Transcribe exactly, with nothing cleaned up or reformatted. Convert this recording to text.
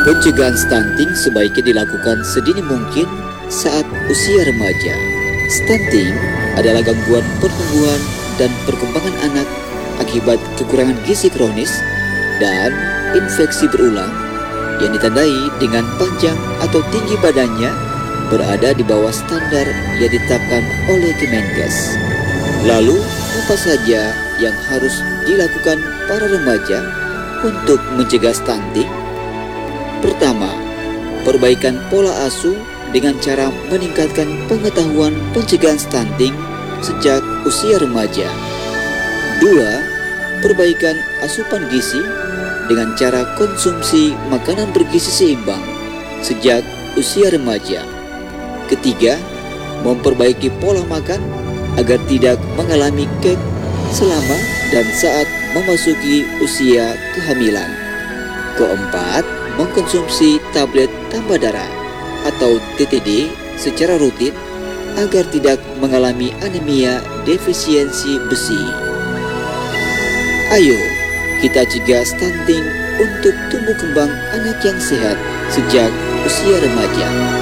Pencegahan stunting sebaiknya dilakukan sedini mungkin saat usia remaja. Stunting adalah gangguan pertumbuhan dan perkembangan anak akibat kekurangan gizi kronis dan infeksi berulang yang ditandai dengan panjang atau tinggi badannya berada di bawah standar yang ditetapkan oleh Kemenkes. Lalu, apa saja yang harus dilakukan para remaja untuk mencegah stunting? Pertama, perbaikan pola asuh dengan cara meningkatkan pengetahuan pencegahan stunting sejak usia remaja. Dua, perbaikan asupan gizi dengan cara konsumsi makanan bergizi seimbang sejak usia remaja. Ketiga, memperbaiki pola makan agar tidak mengalami kek selama dan saat memasuki usia kehamilan. Keempat, mengkonsumsi tablet tambah darah atau T T D secara rutin agar tidak mengalami anemia defisiensi besi. Ayo, kita cegah stunting untuk tumbuh kembang anak yang sehat sejak usia remaja.